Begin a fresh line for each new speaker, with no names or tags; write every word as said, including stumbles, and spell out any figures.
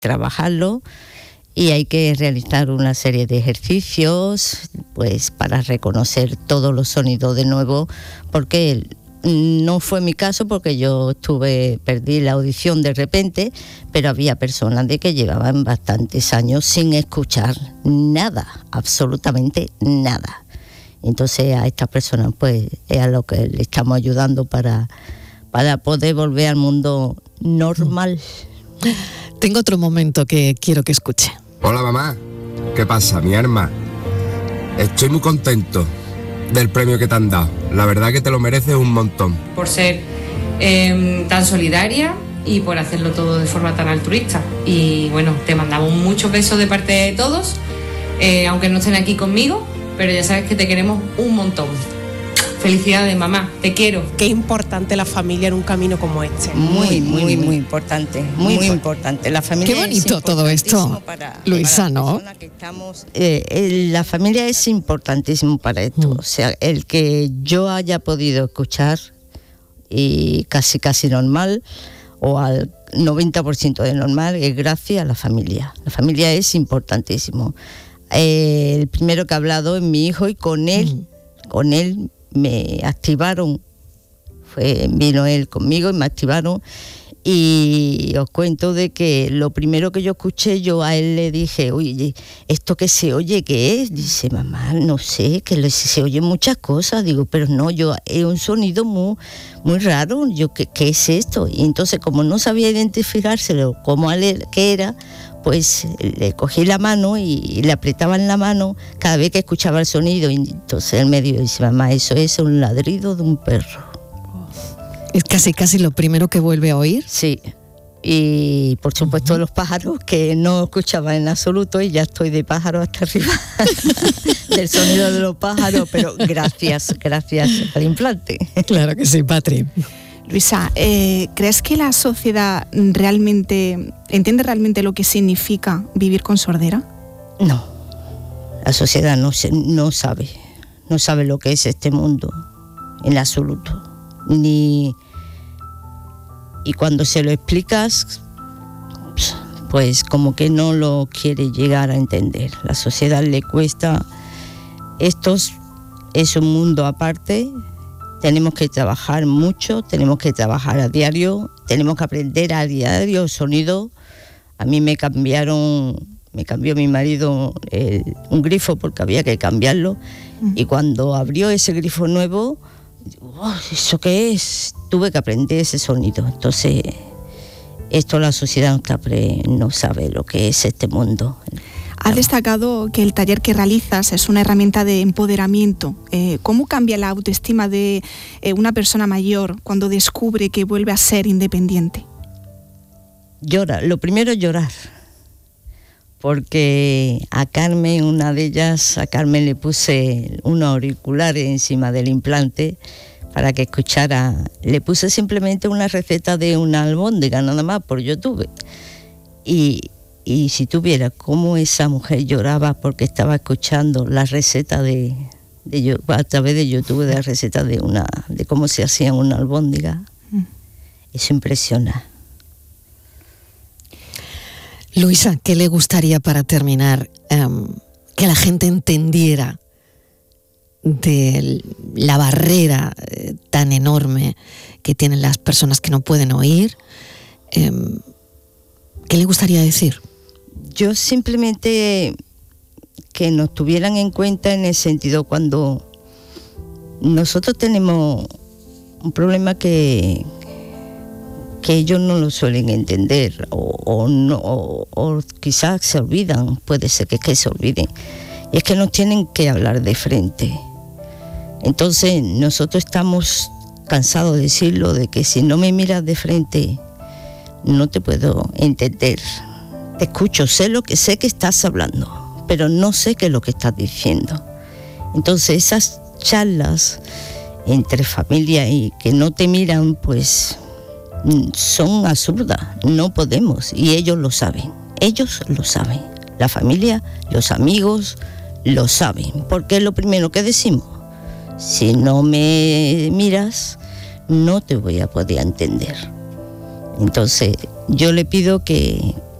trabajarlo y hay que realizar una serie de ejercicios pues para reconocer todos los sonidos de nuevo, porque no fue mi caso, porque yo estuve, perdí la audición de repente, pero había personas de que llevaban bastantes años sin escuchar nada, absolutamente nada. Entonces a estas personas pues es a lo que le estamos ayudando para, para poder volver al mundo normal.
Tengo otro momento que quiero que escuche.
Hola mamá, ¿qué pasa, mi arma? Estoy muy contento del premio que te han dado. La verdad que te lo mereces un montón.
Por ser eh, tan solidaria y por hacerlo todo de forma tan altruista. Y bueno, te mandamos muchos besos de parte de todos, eh, aunque no estén aquí conmigo, pero ya sabes que te queremos un montón. Felicidades, mamá, te quiero.
Qué importante la familia en un camino como este.
Muy, muy, muy, muy importante, muy, muy importante. La familia.
Qué bonito es todo esto, para, Luisa, para ¿no?
Que estamos, eh, eh, la familia es importantísimo para esto. Mm. O sea, el que yo haya podido escuchar y casi, casi normal, o al noventa por ciento de normal, es gracias a la familia. La familia es importantísimo. Eh, el primero que ha hablado es mi hijo y con él, mm. con él me activaron, fue, vino él conmigo y me activaron, y os cuento de que lo primero que yo escuché, yo a él le dije, oye, ¿esto qué se oye qué es? Dice, mamá, no sé, que se oyen muchas cosas. Digo, pero no, yo es un sonido muy, muy raro, yo, ¿qué, qué es esto? Y entonces, como no sabía identificárselo, cómo qué era, pues le cogí la mano y le apretaba en la mano cada vez que escuchaba el sonido. Y entonces él me dice, mamá, eso es un ladrido de un perro.
¿Es casi casi lo primero que vuelve a oír?
Sí, y por supuesto uh-huh. los pájaros, que no escuchaba en absoluto, y ya estoy de pájaro hasta arriba del sonido de los pájaros, pero gracias, gracias al implante.
Claro que sí, Patri.
Luisa, eh, ¿crees que la sociedad realmente entiende realmente lo que significa vivir con sordera?
No, la sociedad no, se, no sabe, no sabe lo que es este mundo, en absoluto. Ni y cuando se lo explicas, pues como que no lo quiere llegar a entender. La sociedad le cuesta. Esto es un mundo aparte. Tenemos que trabajar mucho, tenemos que trabajar a diario, tenemos que aprender a diario sonido. A mí me cambiaron, me cambió mi marido el, un grifo porque había que cambiarlo. Uh-huh. Y cuando abrió ese grifo nuevo, oh, ¿eso qué es? Tuve que aprender ese sonido. Entonces, esto la sociedad no sabe lo que es este mundo.
Has destacado que el taller que realizas es una herramienta de empoderamiento. Eh, ¿Cómo cambia la autoestima de eh, una persona mayor cuando descubre que vuelve a ser independiente?
Llora, lo primero es llorar. Porque a Carmen, una de ellas, a Carmen le puse unos auriculares encima del implante para que escuchara. Le puse simplemente una receta de una albóndiga, nada más, por YouTube. Y, y si tuviera cómo esa mujer lloraba porque estaba escuchando la receta de, de a través de YouTube, de la receta de una, de cómo se hacía una albóndiga, mm. eso impresiona.
Luisa, ¿qué le gustaría para terminar um, que la gente entendiera de la barrera eh, tan enorme que tienen las personas que no pueden oír? Um, ¿Qué le gustaría decir?
Yo simplemente que nos tuvieran en cuenta en el sentido cuando nosotros tenemos un problema que... que ellos no lo suelen entender o, o, no, o, o quizás se olvidan, puede ser que, que se olviden. Y es que nos tienen que hablar de frente. Entonces nosotros estamos cansados de decirlo, de que si no me miras de frente no te puedo entender. Te escucho, sé lo que sé que estás hablando, pero no sé qué es lo que estás diciendo. Entonces esas charlas entre familia y que no te miran, pues son absurdas, no podemos, y ellos lo saben, ellos lo saben, la familia, los amigos lo saben, porque es lo primero que decimos, si no me miras, no te voy a poder entender. Entonces yo le pido que,